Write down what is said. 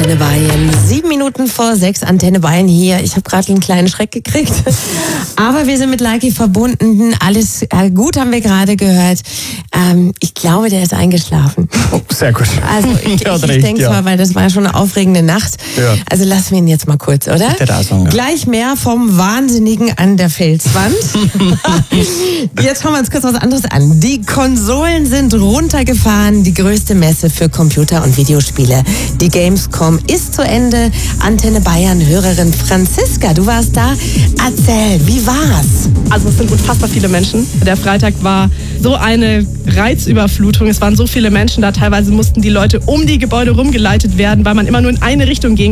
Antenne Bayern. 7:07 Antenne Bayern hier. Ich habe gerade einen kleinen Schreck gekriegt. Aber wir sind mit Leiki verbunden. Alles gut, haben wir gerade gehört. Ich glaube, der ist eingeschlafen. Oh, sehr gut. Also ich denke es mal, weil das war schon eine aufregende Nacht. Ja. Also lassen wir ihn jetzt mal kurz, oder? Sagen, ja. Gleich mehr vom Wahnsinnigen an der Felswand. Jetzt schauen wir uns kurz was anderes an. Die Konsolen sind runtergefahren. Die größte Messe für Computer- und Videospiele. Die Gamescom ist zu Ende. Antenne Bayern Hörerin Franziska, du warst da. Erzähl, wie war's? Also es sind unfassbar viele Menschen. Der Freitag war so eine Reizüberflutung. Es waren so viele Menschen da. Teilweise mussten die Leute um die Gebäude rumgeleitet werden, weil man immer nur in eine Richtung gehen